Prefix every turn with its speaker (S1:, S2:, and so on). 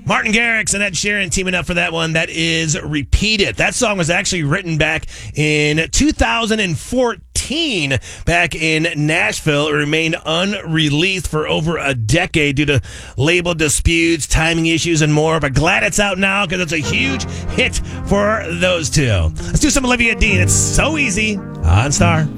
S1: Martin Garrix and Ed Sheeran teaming up for that one. That is Repeat It. That song was actually written back in 2014 back in Nashville. It remained unreleased for over a decade due to label disputes, timing issues, and more. But glad it's out now because it's a huge hit for those two. Let's do some Olivia Dean. It's so easy on Star.